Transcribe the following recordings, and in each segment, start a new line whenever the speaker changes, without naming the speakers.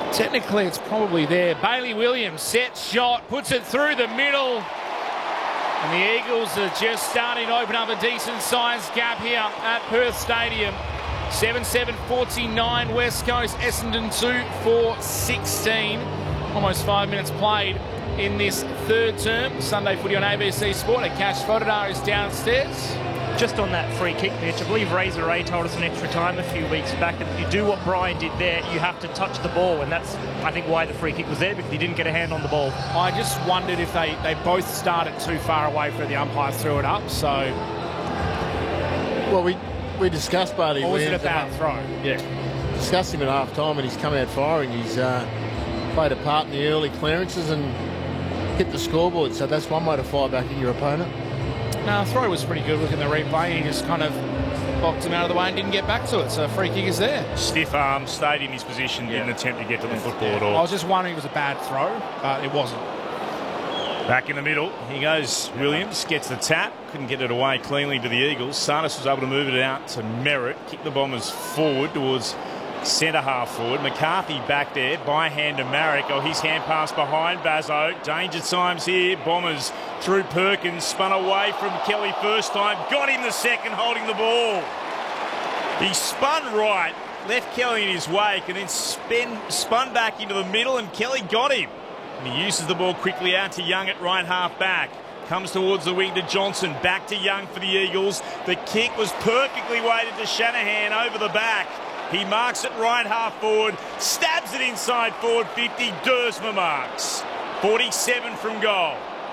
Technically, it's probably there. Bailey Williams, set shot, puts it through the middle. And the Eagles are just starting to open up a decent-sized gap here at Perth Stadium. 7-7-49 West Coast, Essendon 2-4-16. Almost 5 minutes played in this third term. Sunday footy on ABC Sport. Akash Fotodar is downstairs.
Just on that free kick, Mitch, I believe Razor Ray told us an extra time a few weeks back that if you do what Brian did there, you have to touch the ball, and that's, I think, why the free kick was there, because he didn't get a hand on the ball.
I just wondered if they both started too far away for the umpire threw it up, so...
Well, we discussed Bailey
Or was
Williams.
it a bad throw?
Yeah. Discussed him at half-time, and he's come out firing. He's played a part in the early clearances and hit the scoreboard, so that's one way to fire back at your opponent.
No, throw was pretty good. Look at the replay. He just kind of boxed him out of the way and didn't get back to it. So a free kick is there.
Stiff arm, stayed in his position, didn't attempt to get to the football at all.
I was just wondering if it was a bad throw, but it wasn't.
Back in the middle, he goes. Williams gets the tap, couldn't get it away cleanly to the Eagles. Sarnas was able to move it out to Merritt, kick the Bombers forward towards centre half forward. McCarthy back there, by hand to Marek. Oh, his hand pass behind Bazzo. Danger times here. Bombers through Perkins, spun away from Kelly first time, got him the second, holding the ball. He spun right, left Kelly in his wake, and then spun back into the middle, and Kelly got him. And he uses the ball quickly out to Young at right half back. Comes towards the wing to Johnson, back to Young for the Eagles. The kick was perfectly weighted to Shanahan over the back. He marks it right half forward, stabs it inside forward 50, Dersma marks. 47 from goal.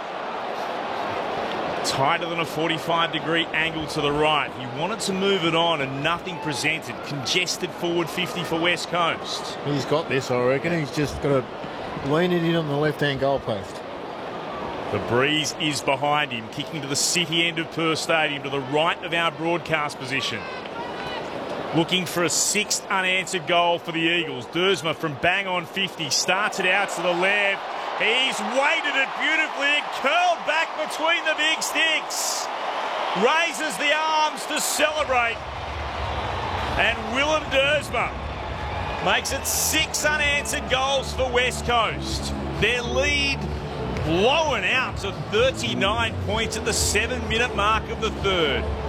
Tighter than a 45-degree angle to the right. He wanted to move it on and nothing presented. Congested forward 50 for West Coast.
He's got this, I reckon. He's just got to lean it in on the left-hand goalpost.
The breeze is behind him, kicking to the city end of Perth Stadium, to the right of our broadcast position. Looking for a sixth unanswered goal for the Eagles. Dersma from bang on 50 starts it out to the left. He's weighted it beautifully and curled back between the big sticks. Raises the arms to celebrate. And Willem Dersma makes it 6 unanswered goals for West Coast. Their lead blown out to 39 points at the 7-minute mark of the third.